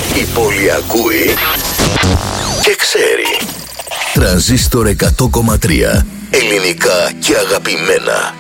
Η πόλη ακούει και ξέρει. Τρανζίστορ 100,3. Ελληνικά και αγαπημένα.